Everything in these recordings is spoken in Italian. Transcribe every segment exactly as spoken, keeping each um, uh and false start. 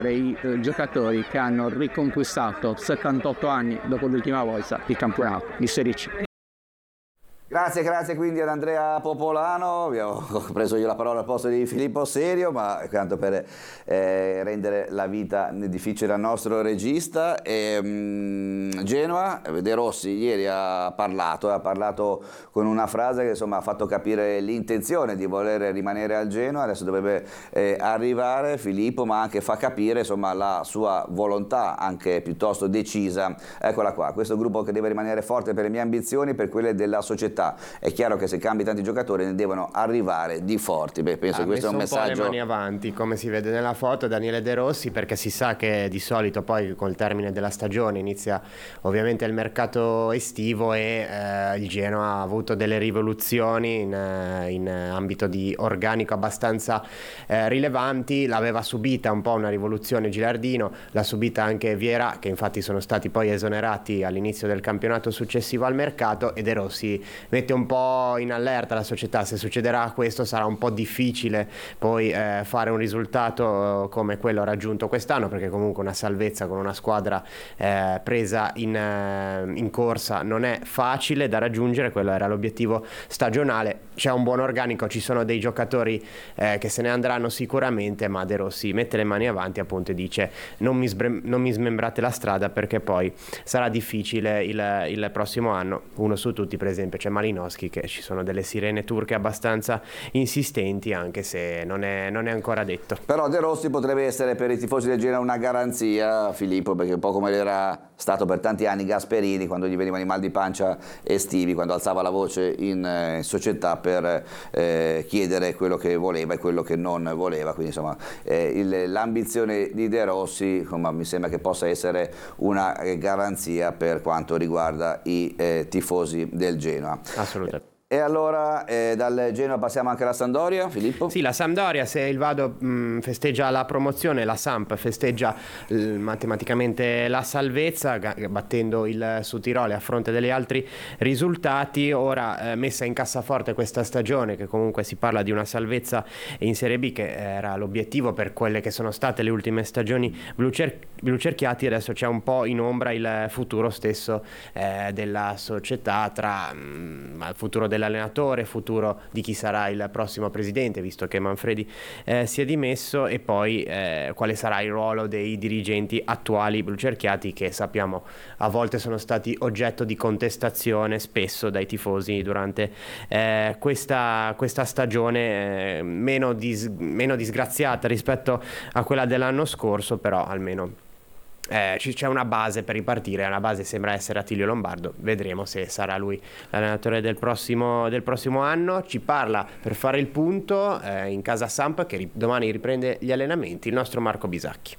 i eh, giocatori che hanno riconquistato settantotto anni dopo l'ultima volta il campionato di Serie C. Grazie, grazie quindi ad Andrea Popolano. Vi ho preso io la parola al posto di Filippo Serio, ma tanto per eh, rendere la vita difficile al nostro regista. E, um, Genoa, De Rossi ieri ha parlato, ha parlato con una frase che insomma ha fatto capire l'intenzione di voler rimanere al Genoa. Adesso dovrebbe eh, arrivare Filippo, ma anche fa capire insomma la sua volontà anche piuttosto decisa. Eccola qua, questo gruppo che deve rimanere forte per le mie ambizioni, per quelle della società. È chiaro che se cambi tanti giocatori ne devono arrivare di forti. Beh, penso ha che questo è un messo messaggio. Un po' le mani avanti, come si vede nella foto, Daniele De Rossi, perché si sa che di solito poi col termine della stagione inizia ovviamente il mercato estivo e eh, il Genoa ha avuto delle rivoluzioni in, in ambito di organico abbastanza eh, rilevanti. L'aveva subita un po' una rivoluzione Gilardino, l'ha subita anche Vieira, che infatti sono stati poi esonerati all'inizio del campionato successivo al mercato, e De Rossi mette un po' in allerta la società. Se succederà questo sarà un po' difficile poi eh, fare un risultato come quello raggiunto quest'anno, perché comunque una salvezza con una squadra eh, presa in, eh, in corsa non è facile da raggiungere. Quello era l'obiettivo stagionale. C'è un buon organico, ci sono dei giocatori eh, che se ne andranno sicuramente, ma De Rossi mette le mani avanti appunto e dice non mi, sbre- non mi smembrate la strada, perché poi sarà difficile il, il prossimo anno. Uno su tutti per esempio c'è Malinowski, che ci sono delle sirene turche abbastanza insistenti, anche se non è, non è ancora detto. Però De Rossi potrebbe essere per i tifosi del Genoa una garanzia, Filippo, perché un po' come era stato per tanti anni Gasperini quando gli venivano i mal di pancia estivi, quando alzava la voce in, eh, in società per eh, chiedere quello che voleva e quello che non voleva. Quindi insomma eh, il, l'ambizione di De Rossi insomma, mi sembra che possa essere una eh, garanzia per quanto riguarda i eh, tifosi del Genoa. Assolutamente. E allora eh, dal Genoa passiamo anche alla Sampdoria, Filippo? Sì, la Sampdoria, se il Vado mh, festeggia la promozione, la Samp festeggia l- matematicamente la salvezza, g- battendo il Sudtirolo a fronte degli altri risultati. Ora eh, messa in cassaforte questa stagione, che comunque si parla di una salvezza in Serie B, che era l'obiettivo per quelle che sono state le ultime stagioni blucer- blucerchiati. Adesso c'è un po' in ombra il futuro stesso eh, della società, tra mh, il futuro della l'allenatore, futuro di chi sarà il prossimo presidente, visto che Manfredi eh, si è dimesso, e poi eh, quale sarà il ruolo dei dirigenti attuali blucerchiati, che sappiamo a volte sono stati oggetto di contestazione spesso dai tifosi durante eh, questa, questa stagione eh, meno, dis- meno disgraziata rispetto a quella dell'anno scorso, però almeno Eh, c'è una base per ripartire. Una base sembra essere Attilio Lombardo. Vedremo se sarà lui l'allenatore del prossimo, del prossimo anno. Ci parla per fare il punto eh, in casa Samp, che ri- domani riprende gli allenamenti, il nostro Marco Bisacchi.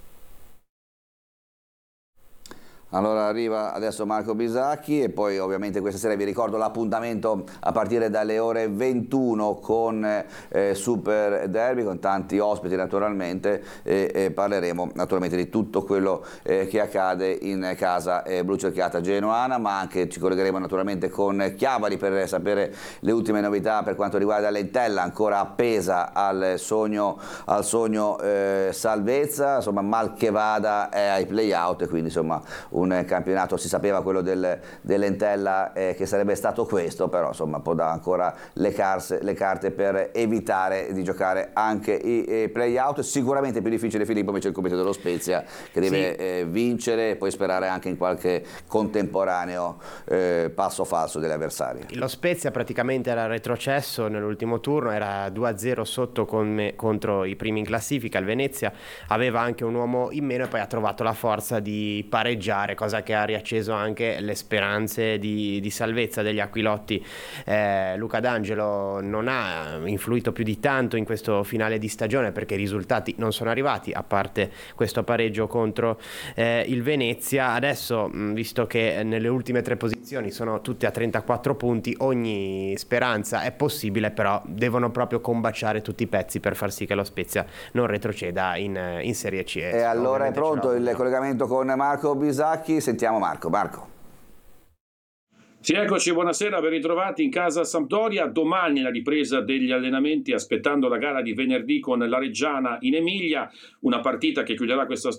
Allora arriva adesso Marco Bisacchi e poi ovviamente questa sera vi ricordo l'appuntamento a partire dalle ore ventuno con eh, Super Derby, con tanti ospiti naturalmente, e, e parleremo naturalmente di tutto quello eh, che accade in casa eh, blucerchiata genoana, ma anche ci collegheremo naturalmente con Chiavari per sapere le ultime novità per quanto riguarda l'Entella, ancora appesa al sogno, al sogno eh, salvezza, insomma mal che vada è ai play-out, e quindi insomma un campionato, si sapeva quello del, dell'Entella eh, che sarebbe stato questo, però insomma può dare ancora le, carse, le carte per evitare di giocare anche i, i play-out. Sicuramente più difficile, Filippo, invece il compito dello Spezia, che deve sì. eh, vincere e poi sperare anche in qualche contemporaneo eh, passo falso degli avversari. Lo Spezia praticamente era retrocesso nell'ultimo turno, era due a zero sotto con me, contro i primi in classifica. Il Venezia aveva anche un uomo in meno e poi ha trovato la forza di pareggiare, cosa che ha riacceso anche le speranze di, di salvezza degli Aquilotti. eh, Luca D'Angelo non ha influito più di tanto in questo finale di stagione, perché i risultati non sono arrivati, a parte questo pareggio contro eh, il Venezia. Adesso, mh, visto che nelle ultime tre posizioni sono tutte a trentaquattro punti, ogni speranza è possibile, però devono proprio combaciare tutti i pezzi per far sì che lo Spezia non retroceda in, in Serie C. E allora è pronto il collegamento con Marco Bisacchi. Sentiamo Marco. Marco. Sì, eccoci, buonasera, ben ritrovati in casa Sampdoria. Domani la ripresa degli allenamenti, aspettando la gara di venerdì con la Reggiana in Emilia, una partita che chiuderà questa